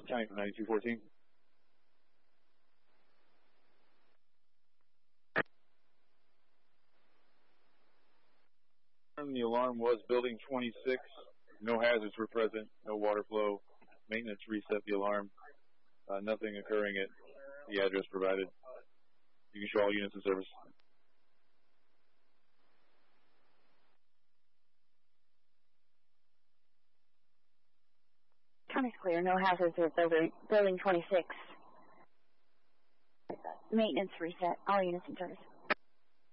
County from 9214. The alarm was building 26. No hazards were present. No water flow. Maintenance reset the alarm. Nothing occurring at the address provided. You can show all units in service. County's clear. No hazards at building 26. Maintenance reset. All units in service.